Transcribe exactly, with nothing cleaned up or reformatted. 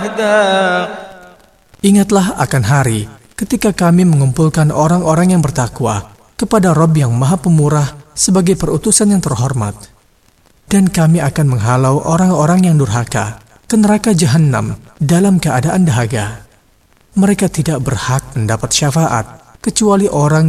Ingatlah akan hari ketika kami mengumpulkan orang-orang yang bertakwa kepada Rabb yang Maha Pemurah sebagai perutusan yang terhormat. Dan kami akan menghalau orang-orang yang durhaka ke neraka Jahannam dalam keadaan dahaga. Mereka tidak berhak mendapat syafaat kecuali orang